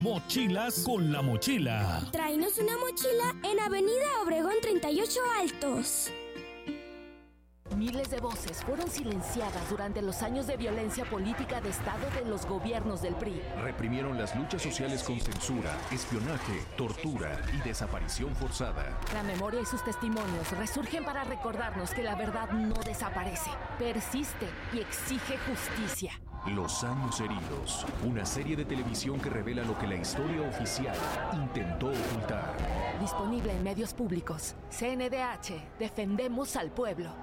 Mochilas con la mochila. Tráenos una mochila en Avenida Obregón 38 Altos. Miles de voces fueron silenciadas durante los años de violencia política de Estado de los gobiernos del PRI. Reprimieron las luchas sociales con censura, espionaje, tortura y desaparición forzada. La memoria y sus testimonios resurgen para recordarnos que la verdad no desaparece, persiste y exige justicia. Los años heridos, una serie de televisión que revela lo que la historia oficial intentó ocultar. Disponible en medios públicos. CNDH, defendemos al pueblo.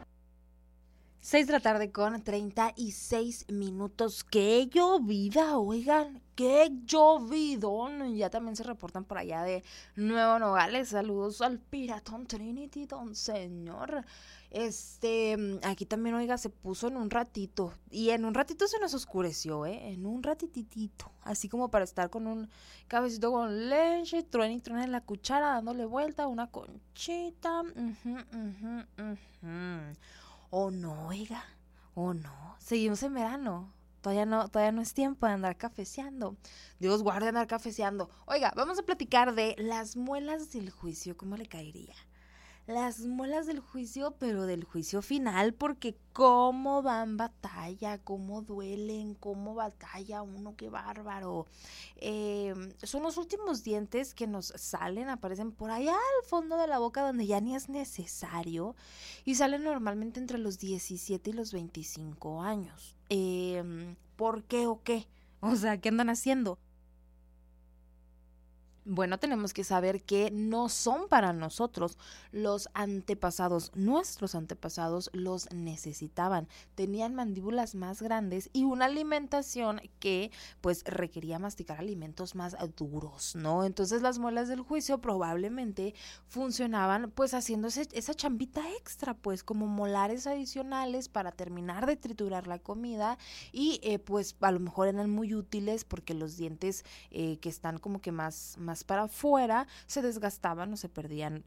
6 de la tarde con 36 minutos. ¡Qué llovida! Oigan, ¡qué llovidón! Ya también se reportan por allá de Nuevo Nogales. Saludos al Piratón Trinity, don señor. Aquí también, oiga, se puso en un ratito. Y en un ratito se nos oscureció, en un ratititito. Así como para estar con un cafecito con leche, truena y truena en la cuchara, dándole vuelta a una conchita. ¿O no, oiga? ¿O no? Seguimos en verano. Todavía no es tiempo de andar cafeceando. Dios guarde andar cafeceando. Oiga, vamos a platicar de las muelas del juicio. ¿Cómo le caería? Las muelas del juicio, pero del juicio final, porque cómo dan batalla, cómo duelen, cómo batalla uno, qué bárbaro. Son los últimos dientes que nos salen, aparecen por allá al fondo de la boca donde ya ni es necesario y salen normalmente entre los 17 y los 25 años. ¿Por qué o qué? O sea, ¿qué andan haciendo? Bueno, tenemos que saber que no son para nosotros. Los antepasados, nuestros antepasados los necesitaban. Tenían mandíbulas más grandes y una alimentación que pues requería masticar alimentos más duros, ¿no? Entonces las muelas del juicio probablemente funcionaban pues haciendo esa chambita extra, pues como molares adicionales para terminar de triturar la comida y pues a lo mejor eran muy útiles porque los dientes que están como que más para afuera se desgastaban o se perdían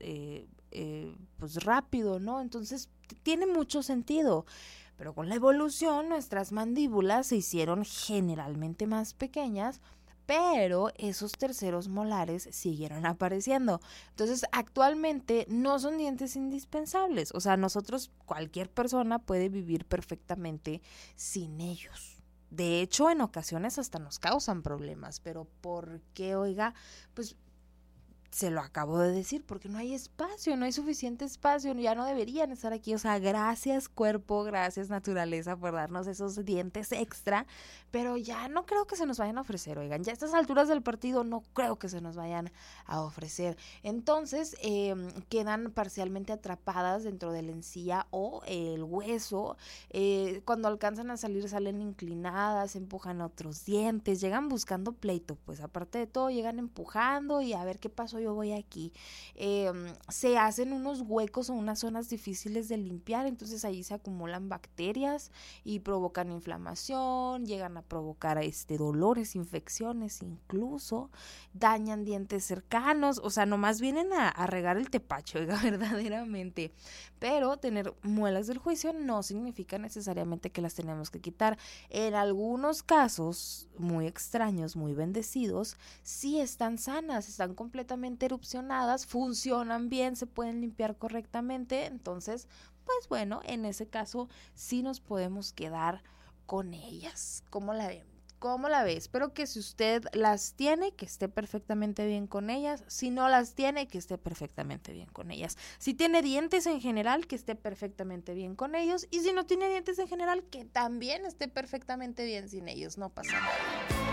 pues rápido, ¿no? Entonces tiene mucho sentido, pero con la evolución nuestras mandíbulas se hicieron generalmente más pequeñas, pero esos terceros molares siguieron apareciendo. Entonces actualmente no son dientes indispensables, o sea, cualquier persona puede vivir perfectamente sin ellos. De hecho, en ocasiones hasta nos causan problemas, pero ¿por qué, oiga? Pues se lo acabo de decir, porque no hay espacio, no hay suficiente espacio, ya no deberían estar aquí. O sea, gracias cuerpo, gracias naturaleza por darnos esos dientes extra, pero ya no creo que se nos vayan a ofrecer, oigan, ya a estas alturas del partido no creo que se nos vayan a ofrecer. Entonces, quedan parcialmente atrapadas dentro de la encía o el hueso. Cuando alcanzan a salir, salen inclinadas, empujan a otros dientes, llegan buscando pleito, pues aparte de todo, llegan empujando y a ver qué pasó, yo voy aquí. Se hacen unos huecos o unas zonas difíciles de limpiar, entonces ahí se acumulan bacterias y provocan inflamación, llegan a provocar dolores, infecciones, incluso dañan dientes cercanos, o sea, nomás vienen a regar el tepache, oiga, verdaderamente. Pero tener muelas del juicio no significa necesariamente que las tenemos que quitar. En algunos casos muy extraños, muy bendecidos, sí están sanas, están completamente erupcionadas, funcionan bien, se pueden limpiar correctamente. Entonces, pues bueno, en ese caso sí nos podemos quedar con ellas. ¿Cómo la ven? ¿Cómo la ve? Espero que si usted las tiene, que esté perfectamente bien con ellas. Si no las tiene, que esté perfectamente bien con ellas. Si tiene dientes en general, que esté perfectamente bien con ellos. Y si no tiene dientes en general, que también esté perfectamente bien sin ellos. No pasa nada.